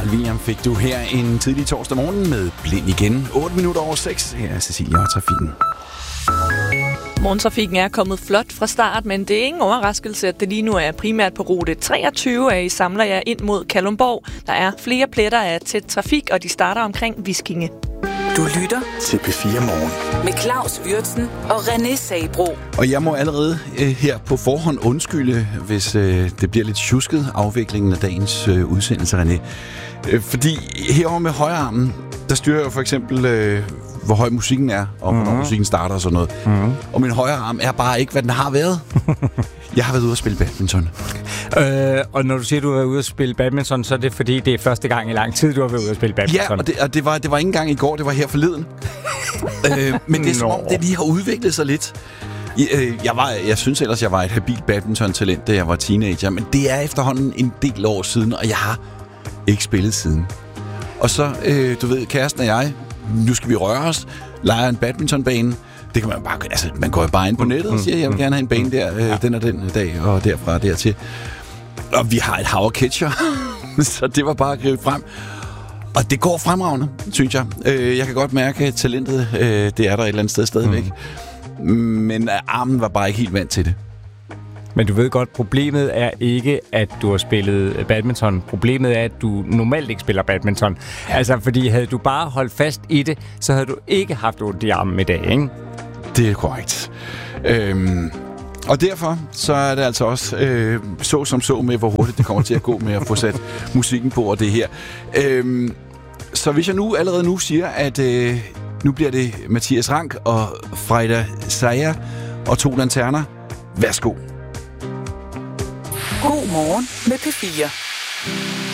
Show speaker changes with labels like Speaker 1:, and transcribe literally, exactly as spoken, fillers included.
Speaker 1: Pharrell Williams fik du her en tidlig torsdag morgen med Blind igen. otte minutter over seks. Her er Cecilia og trafikken.
Speaker 2: Morgentrafikken er kommet flot fra start, men det er ingen overraskelse, at det lige nu er primært på rute treogtyve, at I samler jer ind mod Kalundborg. Der er flere pletter af tæt trafik, og de starter omkring Viskinge.
Speaker 3: Du lytter
Speaker 1: til P fire Morgen
Speaker 3: med Claus Wirtsen og René Sabro.
Speaker 1: Og jeg må allerede øh, her på forhånd undskylde, hvis øh, det bliver lidt tjusket afviklingen af dagens øh, udsendelse, René. Øh, fordi herovre med højrearmen, der styrer jeg for eksempel, øh, hvor høj musikken er, og hvornår mm-hmm. musikken starter og sådan noget. Mm-hmm. Og min højre arm er bare ikke, hvad den har været. Jeg har været ude at spille badminton.
Speaker 4: Øh, og når du siger, du har været ude at spille badminton, så er det fordi, det er første gang i lang tid, du har været ude at spille badminton.
Speaker 1: Ja, og det, og det, var, det var ikke engang i går, det var her forleden. øh, men det er som om, det lige har udviklet sig lidt. Jeg, var, jeg synes ellers, jeg var et habilt badminton-talent, da jeg var teenager, men det er efterhånden en del år siden, og jeg har ikke spillet siden. Og så, øh, du ved, kæresten og jeg, nu skal vi røre os, leger en badmintonbane. Det kan man bare, altså man går jo bare ind på nettet og siger, jeg vil gerne have en bane der, øh, den og den dag, og derfra og dertil. Og vi har et hav af catcher, så det var bare at gribe frem. Og det går fremragende, synes jeg. Øh, jeg kan godt mærke, at talentet, øh, det er der et eller andet sted stadigvæk. Mm. Men armen var bare ikke helt vant til det.
Speaker 4: Men du ved godt, problemet er ikke, at du har spillet badminton. Problemet er, at du normalt ikke spiller badminton. Ja. Altså, fordi havde du bare holdt fast i det, så havde du ikke haft ondt i armen i dag, ikke?
Speaker 1: Det er korrekt. Øhm, og derfor så er det altså også øh, så som så med, hvor hurtigt det kommer til at gå med at få sat musikken på og det her. Øhm, så hvis jeg nu allerede nu siger, at øh, nu bliver det Mathias Rank og Freda Sayer og to lanterner. Værsgo.
Speaker 3: God morgen med P fire.